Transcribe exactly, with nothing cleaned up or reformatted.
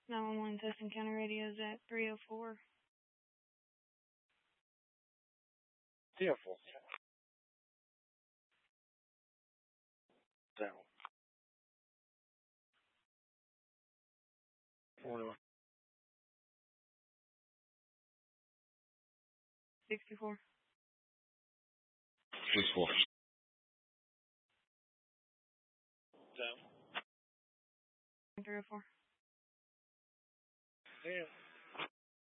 nine one one Tustin County Radio is at three oh four. three oh four. Down. forty-one. sixty-four. sixty-four. Down. three oh four. Yeah.